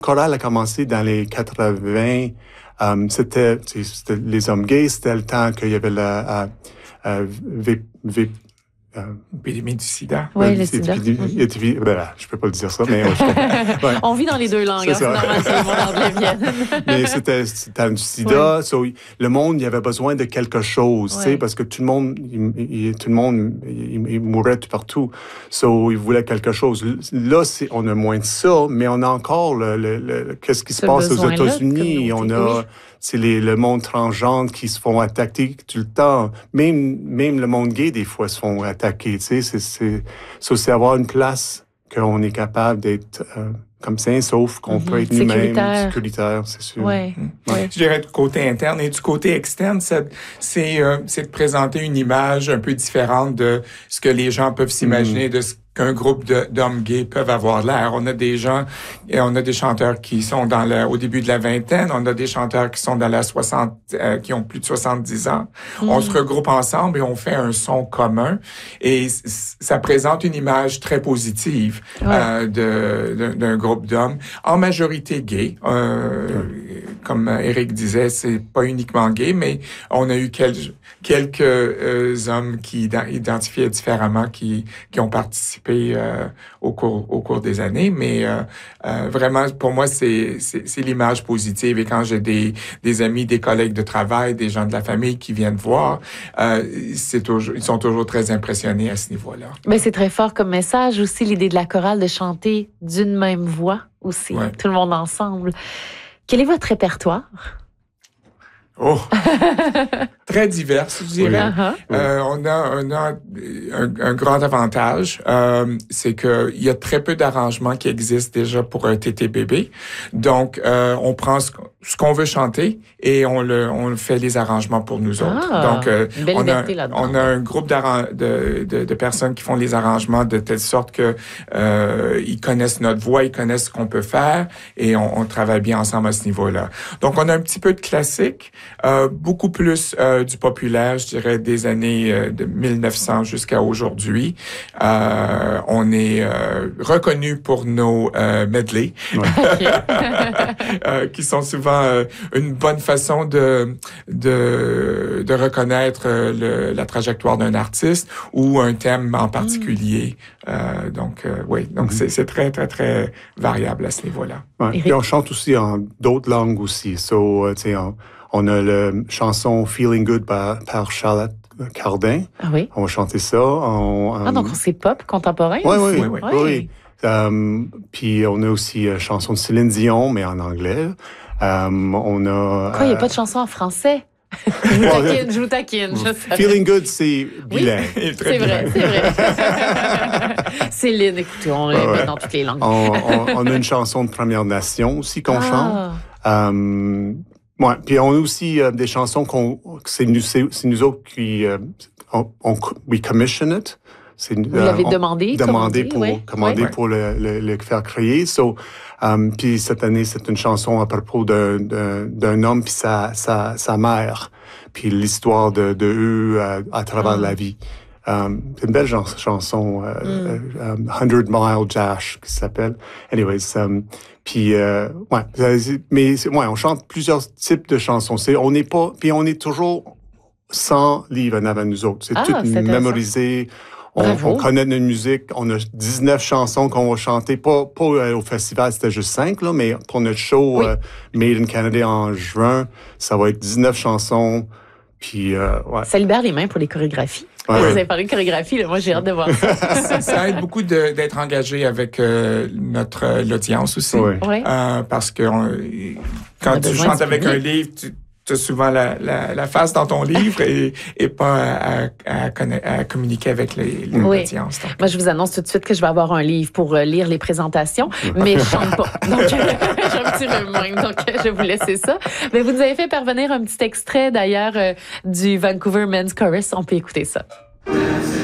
chorale a commencé dans les 80. C'était les hommes gays, c'était le temps qu'il y avait la épidémie du sida. Oui, le sida. Je peux pas le dire ça, mais... Ouais. On vit dans les deux langues, c'est normal que le monde anglais vienne. Mais c'était du sida. Ouais. So, le monde, il avait besoin de quelque chose, tu sais, parce que tout le monde, il mourait tout partout. So, il voulait quelque chose. Là, on a moins de ça, mais on a encore qu'est-ce qui se passe aux États-Unis. On a... C'est le monde transgenre qui se font attaquer tout le temps. Même le monde gay, des fois, se font attaquer. Tu sais, c'est avoir une place qu'on est capable d'être comme sain, sauf qu'on peut être nous-mêmes, sécuritaire, c'est sûr. Ouais. Je dirais du côté interne. Et du côté externe, c'est de présenter une image un peu différente de ce que les gens peuvent s'imaginer de ce qu'un groupe d'hommes gays peuvent avoir l'air. On a des chanteurs qui sont au début de la vingtaine, on a des chanteurs qui sont dans la 60, qui ont plus de 70 ans. On se regroupe ensemble et on fait un son commun et ça présente une image très positive d'un groupe d'hommes, en majorité gay. Comme Éric disait, c'est pas uniquement gay, mais on a eu quelques hommes qui identifiaient différemment, qui ont participé au cours des années, mais vraiment pour moi c'est l'image positive. Et quand j'ai des amis, des collègues de travail, des gens de la famille qui viennent voir, ils sont toujours très impressionnés à ce niveau-là. Mais c'est très fort comme message aussi, l'idée de la chorale de chanter d'une même voix aussi, tout le monde ensemble. Quel est votre répertoire? Oh, très diverse, je dirais. On a un grand avantage, c'est que il y a très peu d'arrangements qui existent déjà pour un TTBB. Donc, on prend ce qu'on veut chanter et on fait les arrangements pour nous autres. Donc, on a un groupe de personnes qui font les arrangements de telle sorte que ils connaissent notre voix, ils connaissent ce qu'on peut faire et on travaille bien ensemble à ce niveau-là. Donc, on a un petit peu de classique. Beaucoup plus du populaire, je dirais, des années de 1900 jusqu'à aujourd'hui. On est reconnu pour nos medley, qui sont souvent une bonne façon de reconnaître la trajectoire d'un artiste ou un thème en particulier. Donc c'est très, très, très variable à ce niveau-là. Ouais. Et on chante aussi en d'autres langues aussi. So, on a la chanson Feeling Good par Charlotte Cardin. Ah oui? On va chanter ça. Donc c'est pop contemporain aussi? Oui. Puis on a aussi la chanson de Céline Dion, mais en anglais. On a... Quoi, il n'y a pas de chanson en français? Je vous taquine. Feeling Good, c'est bilingue. Oui, c'est vrai. Céline, écoutez, on est dans toutes les langues. On a une chanson de Première Nation aussi qu'on chante. Puis on a aussi des chansons c'est nous autres qui we commission it. Vous l'avez demandé pour le faire créer. So, puis cette année, c'est une chanson à propos d'un homme puis sa mère, puis l'histoire de eux à travers la vie. C'est une belle chanson, 100 Mile Dash, qui s'appelle. Anyways, puis on chante plusieurs types de chansons. On est toujours 100 livres en avant de nous autres. C'est tout mémorisé. On connaît notre musique. On a 19 chansons qu'on va chanter. Pas au festival, c'était juste 5, là, mais pour notre show Made in Canada en juin, ça va être 19 chansons. Puis, Ça libère les mains pour les chorégraphies. Vous avez parlé de chorégraphie, là. Moi, j'ai hâte de voir ça. Ça aide beaucoup d'être engagé avec l'audience aussi. Parce que quand tu chantes avec un livre, tu as souvent la face dans ton livre et pas à communiquer avec l'audience. Moi, je vous annonce tout de suite que je vais avoir un livre pour lire les présentations, mais je chante pas. Donc, j'ai un petit rhume, donc je vais vous laisser ça. Mais vous nous avez fait parvenir un petit extrait, d'ailleurs, du Vancouver Men's Chorus. On peut écouter ça.